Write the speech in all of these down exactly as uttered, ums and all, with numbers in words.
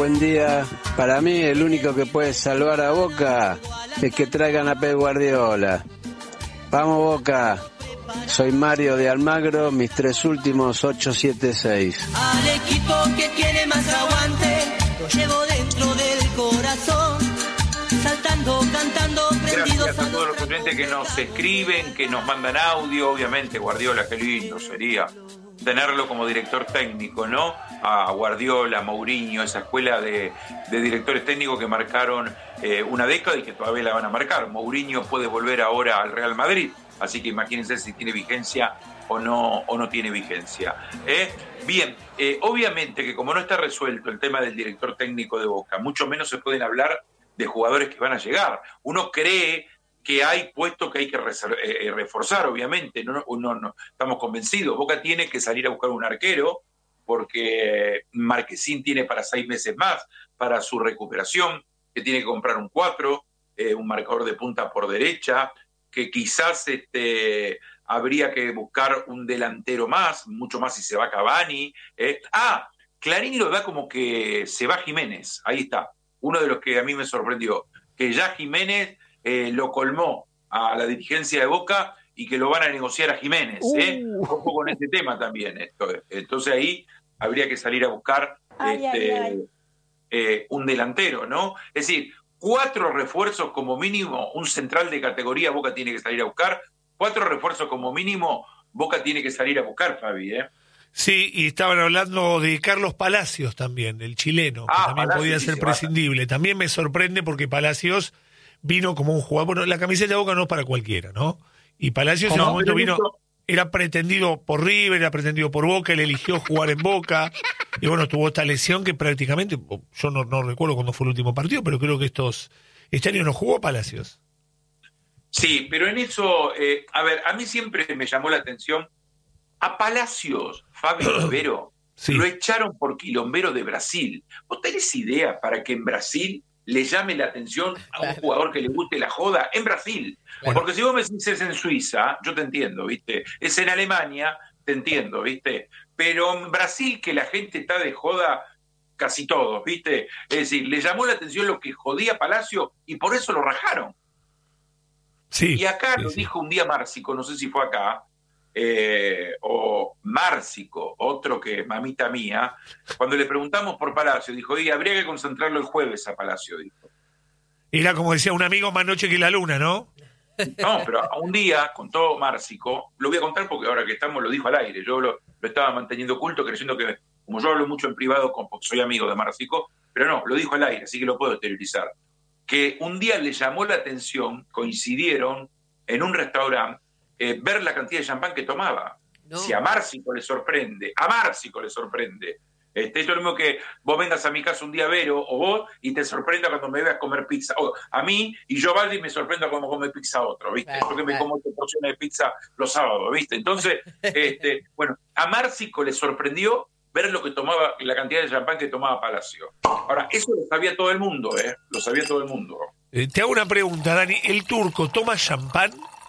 buen día. Para mí el único que puede salvar a Boca es que traigan a Pep Guardiola. Vamos Boca. Soy Mario de Almagro, mis tres últimos ocho siete seis. Al equipo que tiene más aguante, lo llevo dentro del corazón, saltando, cantando, prendidos. Gracias a todos los oyentes que nos escriben, que nos mandan audio. Obviamente Guardiola, qué lindo sería tenerlo como director técnico, ¿no? A Guardiola, Mourinho, esa escuela de, de directores técnicos que marcaron eh, una década y que todavía la van a marcar. Mourinho puede volver ahora al Real Madrid, así que imagínense si tiene vigencia o no, o no tiene vigencia. ¿Eh? Bien, eh, obviamente que como no está resuelto el tema del director técnico de Boca, mucho menos se pueden hablar de jugadores que van a llegar. Uno cree que hay puestos que hay que eh, reforzar, obviamente, no, no, no, estamos convencidos. Boca tiene que salir a buscar un arquero, porque Marquesín tiene para seis meses más para su recuperación, que tiene que comprar un cuatro, eh, un marcador de punta por derecha, que quizás este, habría que buscar un delantero más, mucho más si se va Cavani. Eh. Ah, Clarín lo da como que se va Jiménez, ahí está, uno de los que a mí me sorprendió, que ya Jiménez eh, lo colmó a la dirigencia de Boca y que lo van a negociar a Jiménez, ¿eh? Uh. Ojo con este tema también. Esto. Entonces ahí habría que salir a buscar ay, este, ay, ay. Eh, un delantero, ¿no? Es decir, cuatro refuerzos como mínimo, un central de categoría Boca tiene que salir a buscar, cuatro refuerzos como mínimo Boca tiene que salir a buscar, Fabi, ¿eh? Sí, y estaban hablando de Carlos Palacios también, el chileno, que ah, también Palacios podía ser prescindible. También me sorprende porque Palacios vino como un jugador, bueno, la camiseta de Boca no es para cualquiera, ¿no? Y Palacios en un momento vino, era pretendido por River, era pretendido por Boca, él eligió jugar en Boca, y bueno, tuvo esta lesión que prácticamente, yo no, no recuerdo cuándo fue el último partido, pero creo que estos este año no jugó Palacios. Sí, pero en eso, eh, a ver, a mí siempre me llamó la atención, a Palacios, Fabio Rivero, sí. Lo echaron por quilombero de Brasil. ¿Vos tenés idea para que en Brasil le llame la atención a un jugador que le guste la joda en Brasil? Bueno. Porque si vos me decís es en Suiza, yo te entiendo, ¿viste? Es en Alemania, te entiendo, ¿viste? Pero en Brasil, que la gente está de joda, casi todos, ¿viste? Es decir, le llamó la atención lo que jodía Palacio y por eso lo rajaron. Sí, y acá sí, lo sí. dijo un día Márcico, no sé si fue acá, eh, o Márcico, otro que mamita mía, cuando le preguntamos por Palacio, dijo, oye, habría que concentrarlo el jueves a Palacio, dijo. Era como decía un amigo, más noche que la luna, ¿no? No, pero a un día, contó Márcico, lo voy a contar porque ahora que estamos lo dijo al aire, yo lo, lo estaba manteniendo oculto, creyendo que, como yo hablo mucho en privado, porque soy amigo de Márcico, pero no, lo dijo al aire, así que lo puedo exteriorizar, que un día le llamó la atención, coincidieron en un restaurante, eh, ver la cantidad de champán que tomaba. No. Si a Márcico le sorprende, a Márcico le sorprende. Este, esto es lo mismo que vos vengas a mi casa un día, Vero, o vos, y te sorprenda cuando me veas comer pizza. O a mí, y yo, Valdi, me sorprenda cuando come pizza a otro, ¿viste? Claro, yo que me claro. como otra porciones de pizza los sábados, ¿viste? Entonces, este, bueno, a Márcico le sorprendió ver lo que tomaba, la cantidad de champán que tomaba Palacio. Ahora, eso lo sabía todo el mundo, ¿eh? Lo sabía todo el mundo. Eh, te hago una pregunta, Dani. ¿El turco toma champán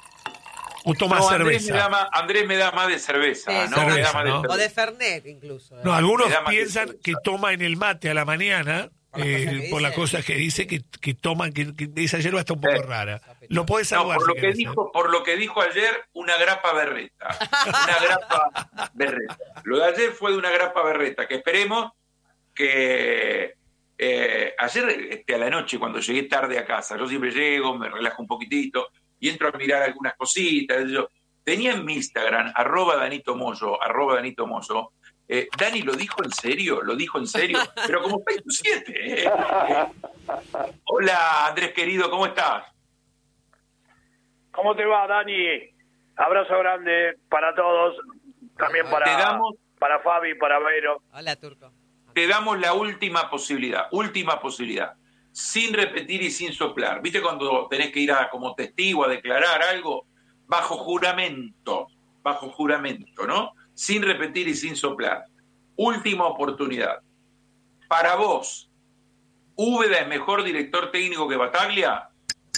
o toma no, cerveza? Andrés me, da más, Andrés me da más de cerveza, sí, ¿no? cerveza, me da más de ¿no? cerveza. O de Fernet, incluso. ¿eh? No, algunos piensan que toma en el mate a la mañana, por, eh, por las cosas que dice, que, que toman, que, que esa hierba está un poco eh. rara. Lo podés saludar. No, por, si lo que dijo, por lo que dijo ayer, una grapa berreta. Una grapa berreta. Lo de ayer fue de una grapa berreta, que esperemos que... Eh, ayer este, a la noche, cuando llegué tarde a casa, yo siempre llego, me relajo un poquitito y entro a mirar algunas cositas. Yo tenía en mi Instagram, arroba Danito Moyo, arroba Danito Moyo, eh, Dani lo dijo en serio, lo dijo en serio, pero como Facebook siete. Eh, eh. Hola, Andrés querido, ¿cómo estás? ¿Cómo te va, Dani? Abrazo grande para todos, también para, te damos, para Fabi, para Vero. Hola, Turco. Te damos la última posibilidad, última posibilidad, sin repetir y sin soplar. ¿Viste cuando tenés que ir a, como testigo a declarar algo? Bajo juramento, bajo juramento, ¿no? Sin repetir y sin soplar. Última oportunidad. Para vos, ¿Úbeda es mejor director técnico que Bataglia?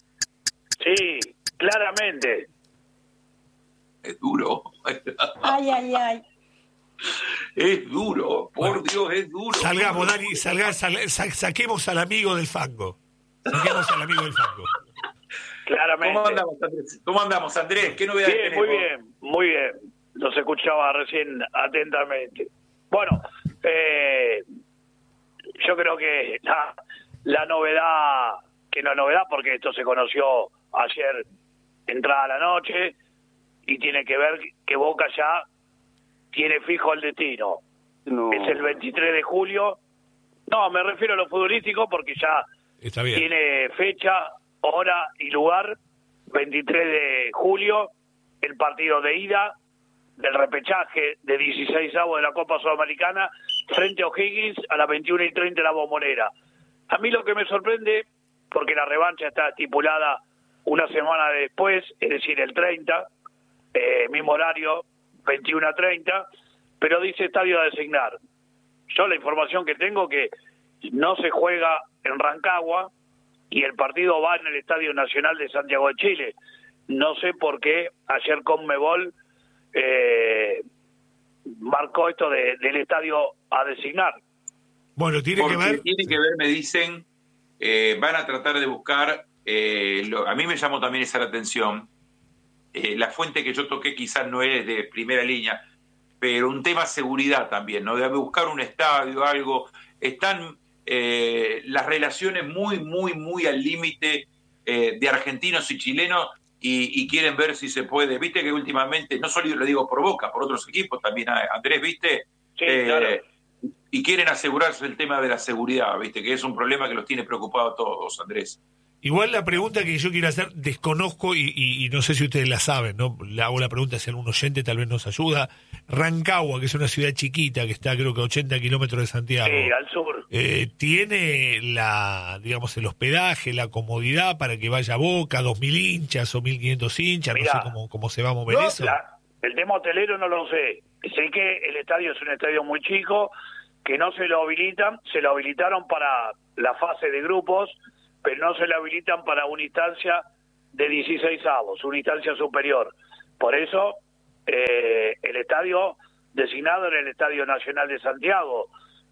Sí, claramente. Es duro. Ay, ay, ay. Es duro, por bueno, Dios, es duro. Salgamos, duro. Dani, salga, sal, sa, saquemos al amigo del fango. Saquemos al amigo del fango. Claramente. ¿Cómo andamos, Andrés? ¿Cómo andamos, Andrés? ¿Qué novedades bien, tenemos? Muy bien, muy bien. Los escuchaba recién atentamente. Bueno, eh, yo creo que la, la novedad, que no es novedad porque esto se conoció ayer entrada la noche, y tiene que ver que Boca ya tiene fijo el destino. No. Es el veintitrés de julio. No, me refiero a lo futbolístico porque ya Está bien. Tiene fecha, hora y lugar. veintitrés de julio, el partido de ida del repechaje de dieciseisavos de la Copa Sudamericana frente a O'Higgins a las veintiuna y treinta de la Bombonera. A mí lo que me sorprende, porque la revancha está estipulada una semana después, es decir, el treinta, eh, mismo horario, veintiuna treinta, pero dice estadio a designar. Yo la información que tengo que no se juega en Rancagua y el partido va en el Estadio Nacional de Santiago de Chile. No sé por qué ayer Conmebol eh, marcó esto de, del estadio a designar. Bueno, tiene Porque que ver... Tiene que ver, me dicen, eh, van a tratar de buscar, eh, lo, a mí me llamó también esa la atención, eh, la fuente que yo toqué quizás no es de primera línea, pero un tema seguridad también, ¿no? De buscar un estadio, algo. Están eh, las relaciones muy, muy, muy al límite eh, de argentinos y chilenos y, y quieren ver si se puede. Viste que últimamente, no solo lo digo por Boca, por otros equipos también, Andrés, ¿viste? Sí, eh, claro. Y quieren asegurarse el tema de la seguridad, ¿viste? Que es un problema que los tiene preocupados a todos, Andrés. Igual la pregunta que yo quiero hacer, desconozco y, y, y no sé si ustedes la saben, ¿no? Le hago la pregunta si algún oyente tal vez nos ayuda. Rancagua, que es una ciudad chiquita que está creo que a ochenta kilómetros de Santiago. Sí, al sur. Eh, ¿Tiene la, digamos, el hospedaje, la comodidad para que vaya Boca, dos mil hinchas o mil quinientos hinchas? Mirá, no sé cómo, cómo se va a mover no, eso. La, el tema hotelero no lo sé. Sé que el estadio es un estadio muy chico, que no se lo habilitan, se lo habilitaron para la fase de grupos, pero no se le habilitan para una instancia de dieciseisavos, una instancia superior. Por eso, eh, el estadio designado era el Estadio Nacional de Santiago.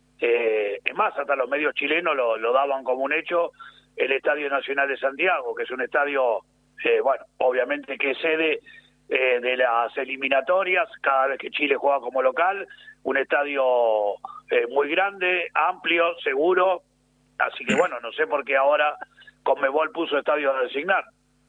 Eh, es más, hasta los medios chilenos lo, lo daban como un hecho, el Estadio Nacional de Santiago, que es un estadio, eh, bueno, obviamente que es sede eh, de las eliminatorias, cada vez que Chile juega como local, un estadio eh, muy grande, amplio, seguro. Así que bueno, no sé por qué ahora Conmebol puso estadio a designar.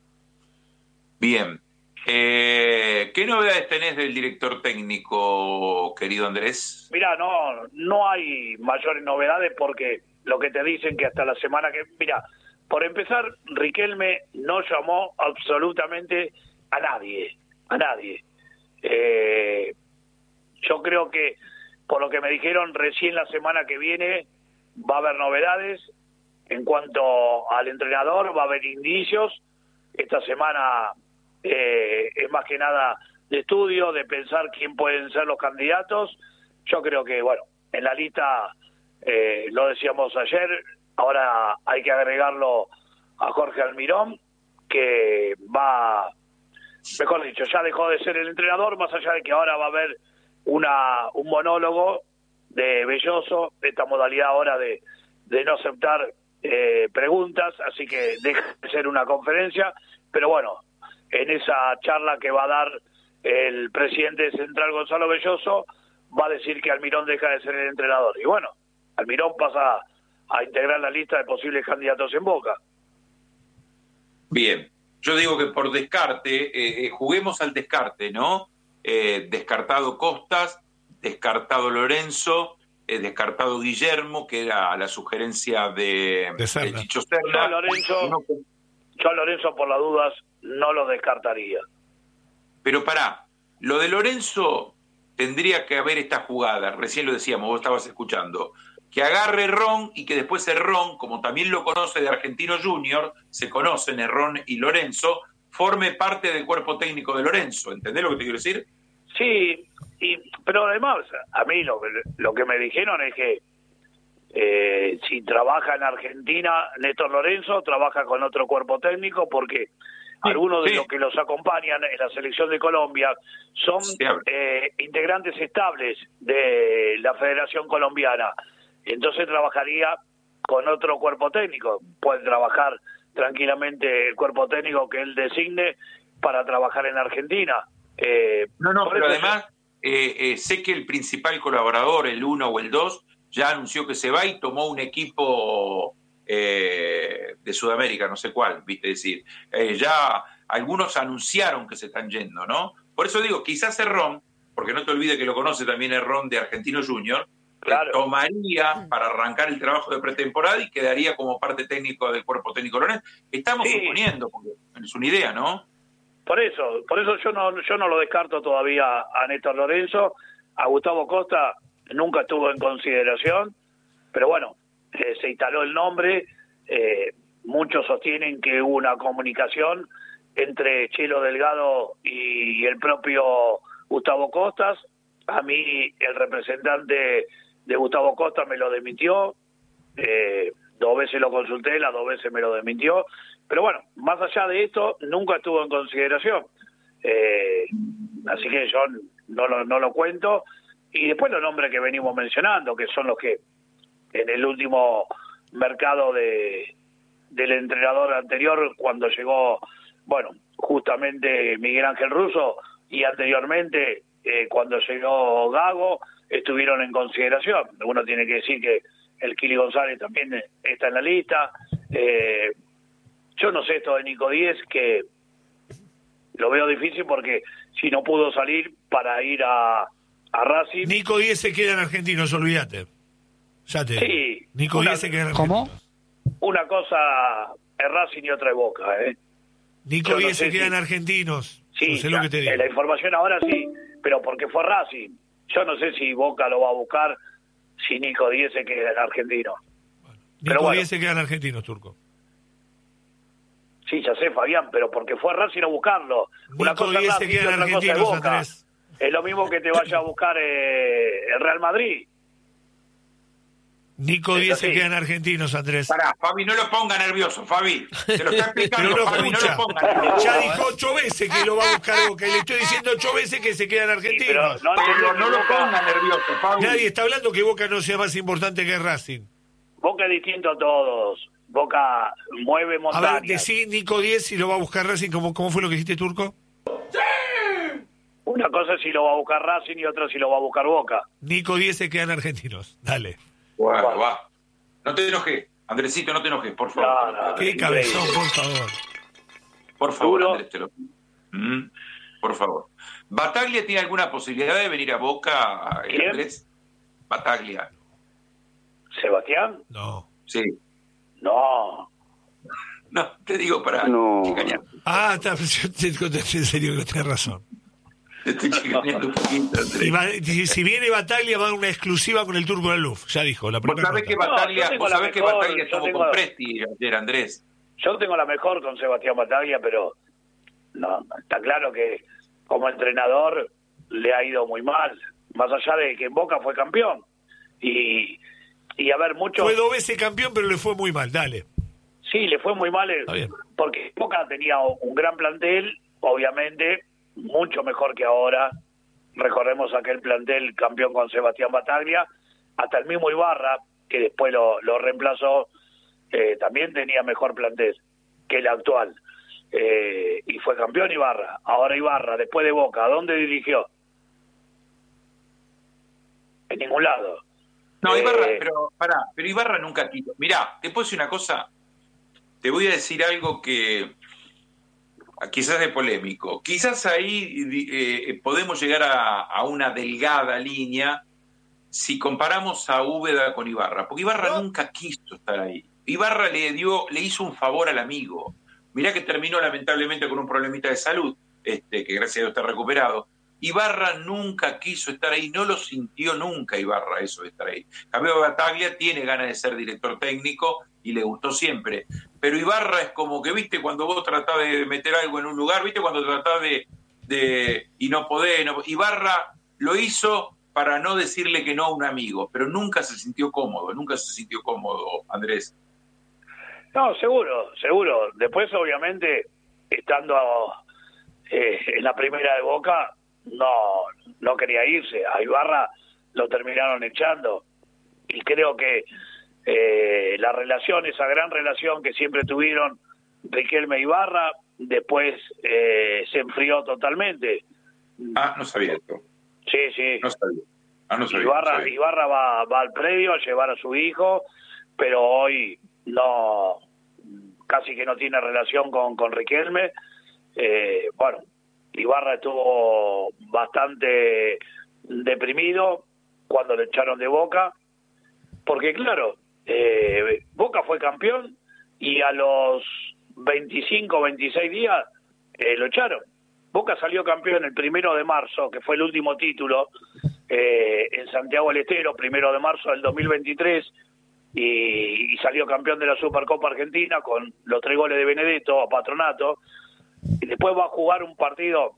Bien. Eh, ¿Qué novedades tenés del director técnico, querido Andrés? Mirá, no, no hay mayores novedades porque lo que te dicen que hasta la semana que... Mirá, por empezar, Riquelme no llamó absolutamente a nadie, a nadie. Eh, yo creo que, por lo que me dijeron, recién la semana que viene va a haber novedades. En cuanto al entrenador, va a haber indicios. Esta semana eh, es más que nada de estudio, de pensar quién pueden ser los candidatos. Yo creo que, bueno, en la lista, eh, lo decíamos ayer, ahora hay que agregarlo a Jorge Almirón, que va, mejor dicho, ya dejó de ser el entrenador, más allá de que ahora va a haber una un monólogo de Belloso, esta modalidad ahora de, de no aceptar eh, preguntas, así que deja de ser una conferencia, pero bueno, en esa charla que va a dar el presidente de Central, Gonzalo Belloso, va a decir que Almirón deja de ser el entrenador, y bueno, Almirón pasa a integrar la lista de posibles candidatos en Boca. Bien, yo digo que por descarte, eh, eh, juguemos al descarte, ¿no? Eh, descartado Costas, descartado Lorenzo, eh, descartado Guillermo, que era la sugerencia de, de, de Chicho Yo Serna. a Lorenzo, yo a Lorenzo por las dudas no lo descartaría. Pero pará, lo de Lorenzo tendría que haber esta jugada, recién lo decíamos, vos estabas escuchando, que agarre Ron y que después el Ron, como también lo conoce de Argentino Junior, se conocen Ron y Lorenzo, forme parte del cuerpo técnico de Lorenzo. ¿Entendés lo que te quiero decir? Sí, y, pero además, a mí lo, lo que me dijeron es que eh, si trabaja en Argentina, Néstor Lorenzo trabaja con otro cuerpo técnico, porque algunos de sí. los que los acompañan en la selección de Colombia son eh, integrantes estables de la Federación Colombiana. Entonces trabajaría con otro cuerpo técnico. Puede trabajar tranquilamente el cuerpo técnico que él designe para trabajar en Argentina. Eh, no, no, pero además yo... eh, eh, sé que el principal colaborador, el uno o el dos, ya anunció que se va y tomó un equipo eh, de Sudamérica, no sé cuál, viste decir. Eh, ya algunos anunciaron que se están yendo, ¿no? Por eso digo, quizás Herrón, porque no te olvides que lo conoce también Herrón de Argentino Junior, claro. tomaría para arrancar el trabajo de pretemporada y quedaría como parte técnico del cuerpo técnico Lorenzo. Estamos sí. suponiendo, porque es una idea, ¿no? Por eso, por eso yo no, yo no lo descarto todavía a Néstor Lorenzo. A Gustavo Costa nunca estuvo en consideración, pero bueno, eh, se instaló el nombre. Eh, muchos sostienen que hubo una comunicación entre Chelo Delgado y el propio Gustavo Costas. A mí el representante de Gustavo Costa me lo desmintió, eh, dos veces lo consulté, las dos veces me lo desmintió, pero bueno, más allá de esto, nunca estuvo en consideración, eh, así que yo no lo, no lo cuento, y después los nombres que venimos mencionando, que son los que en el último mercado de del entrenador anterior, cuando llegó, bueno, justamente Miguel Ángel Russo, y anteriormente eh, cuando llegó Gago, estuvieron en consideración. Uno tiene que decir que el Kili González también está en la lista. Eh, yo no sé esto de Nico Díez, que lo veo difícil porque si no pudo salir para ir a, a Racing... Nico Díez se queda en Argentinos, olvídate. Ya te sí, Nico una, Díez se queda en Argentinos. ¿Cómo? Una cosa es Racing y otra es Boca, ¿eh? Nico Díez no se queda si... en Argentinos. Sí, no sé lo que te digo. La información ahora sí, pero porque fue Racing. Yo no sé si Boca lo va a buscar si Nico Díez se queda en Argentino. Bueno, Nico bueno, Díez se queda en Argentinos, Turco. Sí, ya sé, Fabián, pero porque fue Racing a buscarlo. Nico Una cosa Díez Racing, se queda en otra Argentinos, cosa es Boca. Andrés. Es lo mismo que te vaya a buscar eh, el Real Madrid. Nico Díez se queda en Argentinos, Andrés. Pará, Fabi, no lo ponga nervioso, Fabi. Te lo está explicando, Pero no Fabi, no escucha. lo ponga nervioso. Ya dijo ocho veces que lo va a buscar Boca, y le estoy diciendo ocho veces que se queda en Argentinos. Sí, pero no, Pero no lo ponga nervioso, Fabi. Nadie está hablando que Boca no sea más importante que Racing. Boca es distinto a todos. Boca mueve montañas. A ver, decí Nico Díez si lo va a buscar Racing, ¿cómo, cómo fue lo que dijiste, Turco? ¡Sí! Una cosa es si lo va a buscar Racing y otra si lo va a buscar Boca. Nico Díez se queda en Argentinos. Dale. Bueno, bueno. va. No te enojes, Andresito, no te enojes, por favor. No, no, Qué cabezón, por favor. Por favor, Duro. Andrés, te lo mm, por favor. ¿Bataglia tiene alguna posibilidad de venir a Boca, eh, ¿Quién? Andrés? Bataglia. ¿Sebastián? No. Sí. No. No, te digo para No. chicanear. Ah, está, yo te contesté en serio que tenés razón. Te estoy chicaneando un poquito, Andrés. Y va- si, si viene Bataglia va a dar una exclusiva con el Turco de la Luz. Ya dijo, la Vos primera sabés que nota. Bataglia, No, yo tengo vos la sabés que mejor, Bataglia yo estuvo tengo- con Presti ayer, Andrés. Yo tengo la mejor con Sebastián Bataglia, pero no, está claro que como entrenador le ha ido muy mal, más allá de que en Boca fue campeón. Y, y a ver, mucho... Fue dos veces campeón, pero le fue muy mal. Dale. Sí, le fue muy mal, eh, Está bien. porque Boca tenía un gran plantel, obviamente, mucho mejor que ahora. Recordemos aquel plantel campeón con Sebastián Bataglia, hasta el mismo Ibarra, que después lo, lo reemplazó, eh, también tenía mejor plantel que el actual. Eh, y fue campeón Ibarra. Ahora Ibarra, después de Boca, ¿a dónde dirigió? En ningún lado. No, Eh, Ibarra, pero pará, pero Ibarra nunca quiso. Mirá, te puedo decir una cosa, te voy a decir algo que quizás es polémico. Quizás ahí eh, podemos llegar a, a una delgada línea si comparamos a Úbeda con Ibarra, porque Ibarra ¿No? nunca quiso estar ahí. Ibarra le dio, le hizo un favor al amigo. Mirá que terminó lamentablemente con un problemita de salud, este, que gracias a Dios está recuperado. Ibarra nunca quiso estar ahí, no lo sintió nunca Ibarra eso de estar ahí. Cambio, Bataglia tiene ganas de ser director técnico y le gustó siempre. Pero Ibarra es como que, viste, cuando vos tratás de meter algo en un lugar, viste, cuando tratás de... de y no podés... No, Ibarra lo hizo para no decirle que no a un amigo, pero nunca se sintió cómodo, nunca se sintió cómodo, Andrés. No, seguro, seguro. Después, obviamente, estando eh, en la primera de Boca, no, no quería irse. A Ibarra lo terminaron echando. Y creo que eh, la relación, esa gran relación que siempre tuvieron Riquelme e Ibarra, después eh, se enfrió totalmente. Ah, no sabía esto. Sí, sí. No sabía. Ah, no sabía, Ibarra, no sabía. Ibarra va, va al predio a llevar a su hijo, pero hoy no, casi que no tiene relación con, con Riquelme. Eh, bueno, Ibarra estuvo bastante deprimido cuando le echaron de Boca, porque claro, eh, Boca fue campeón y a los veinticinco, veintiséis días eh, lo echaron. Boca salió campeón el primero de marzo, que fue el último título, eh, en Santiago del Estero, primero de marzo del dos mil veintitrés, y, y salió campeón de la Supercopa Argentina con los tres goles de Benedetto a Patronato, y después va a jugar un partido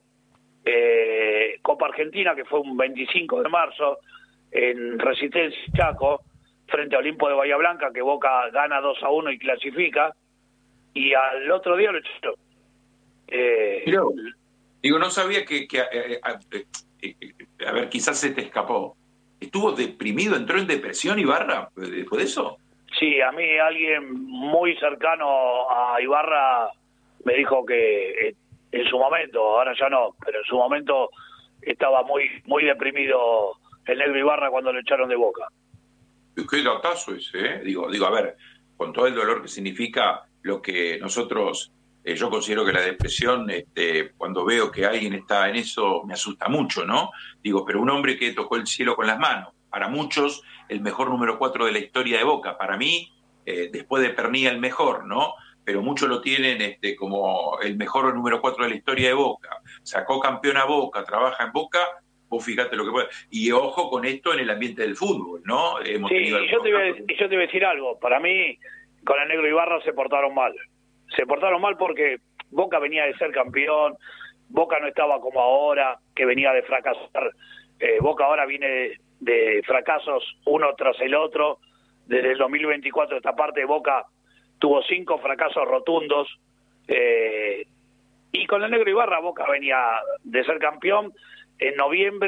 eh, Copa Argentina, que fue un veinticinco de marzo, en Resistencia Chaco, frente a Olimpo de Bahía Blanca, que Boca gana dos a uno y clasifica, y al otro día lo echó. Eh, Mirá, digo, no sabía que, que eh, eh, eh, eh, a ver, quizás se te escapó. ¿Estuvo deprimido, entró en depresión Ibarra después de eso? Sí, a mí alguien muy cercano a Ibarra me dijo que eh, en su momento, ahora ya no, pero en su momento estaba muy muy deprimido el negro Ibarra cuando lo echaron de Boca. Qué datazo ese, ¿eh? Digo, digo, a ver, con todo el dolor que significa lo que nosotros, eh, yo considero que la depresión, este, cuando veo que alguien está en eso, me asusta mucho, ¿no? Digo, pero un hombre que tocó el cielo con las manos, para muchos, el mejor número cuatro de la historia de Boca, para mí, eh, después de Pernía, el mejor, ¿no? Pero muchos lo tienen este, como el mejor número cuatro de la historia de Boca. Sacó campeón a Boca, trabaja en Boca. Vos fíjate lo que puede. Y ojo con esto en el ambiente del fútbol, ¿no? Hemos sí, tenido y yo, te iba a, y yo te iba a decir algo. Para mí, con el negro Ibarra se portaron mal. Se portaron mal porque Boca venía de ser campeón, Boca no estaba como ahora, que venía de fracasar. Eh, Boca ahora viene de, de fracasos uno tras el otro. Desde el dos mil veinticuatro esta parte de Boca tuvo cinco fracasos rotundos. Eh, y con el negro Ibarra Boca venía de ser campeón. En noviembre